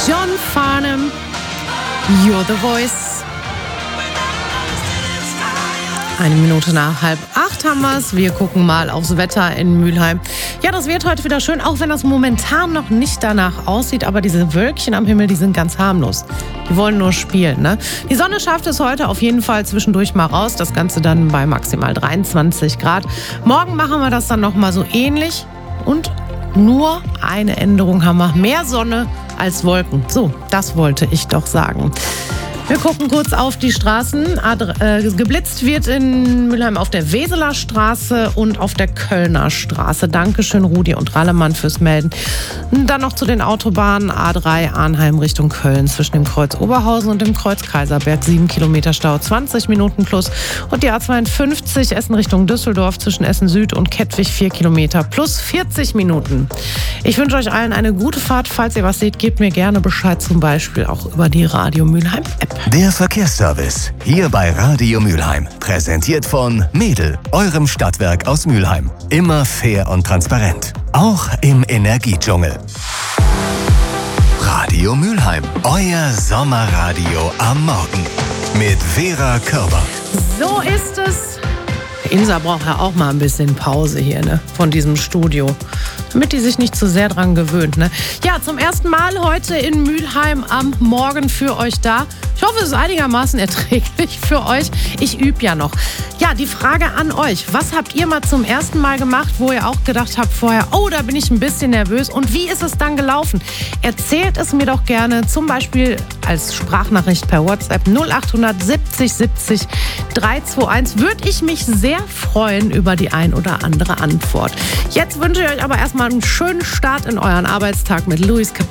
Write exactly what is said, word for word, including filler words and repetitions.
John Farnham, You're the Voice. Eine Minute nach halb acht haben wir es. Wir gucken mal aufs Wetter in Mülheim. Ja, das wird heute wieder schön, auch wenn das momentan noch nicht danach aussieht. Aber diese Wölkchen am Himmel, die sind ganz harmlos. Die wollen nur spielen, ne? Die Sonne schafft es heute auf jeden Fall zwischendurch mal raus. Das Ganze dann bei maximal dreiundzwanzig Grad. Morgen machen wir das dann nochmal so ähnlich. Und nur eine Änderung haben wir. Mehr Sonne als Wolken. So, das wollte ich doch sagen. Wir gucken kurz auf die Straßen. Äh, geblitzt wird in Mülheim auf der Weseler Straße und auf der Kölner Straße. Dankeschön, Rudi und Rallemann, fürs Melden. Und dann noch zu den Autobahnen A drei Arnheim Richtung Köln zwischen dem Kreuz Oberhausen und dem Kreuz Kaiserberg. sieben Kilometer Stau, zwanzig Minuten plus. Und die A zweiundfünfzig Essen Richtung Düsseldorf zwischen Essen Süd und Kettwig vier Kilometer plus vierzig Minuten. Ich wünsche euch allen eine gute Fahrt. Falls ihr was seht, gebt mir gerne Bescheid, zum Beispiel auch über die Radio Mülheim App. Der Verkehrsservice, hier bei Radio Mülheim. Präsentiert von Mädel, eurem Stadtwerk aus Mülheim. Immer fair und transparent. Auch im Energiedschungel. Radio Mülheim, euer Sommerradio am Morgen. Mit Vera Körber. So ist es. Insa braucht ja auch mal ein bisschen Pause hier, ne, von diesem Studio, damit die sich nicht zu sehr dran gewöhnt, ne. Ja, zum ersten Mal heute in Mülheim am Morgen für euch da. Ich hoffe, es ist einigermaßen erträglich für euch. Ich übe ja noch. Ja, die Frage an euch. Was habt ihr mal zum ersten Mal gemacht, wo ihr auch gedacht habt vorher, oh, da bin ich ein bisschen nervös. Und wie ist es dann gelaufen? Erzählt es mir doch gerne, zum Beispiel als Sprachnachricht per WhatsApp null acht siebzig siebzig dreihunderteinundzwanzig. Würde ich mich sehr freuen über die ein oder andere Antwort. Jetzt wünsche ich euch aber erstmal einen schönen Start in euren Arbeitstag mit Luis Capaldi.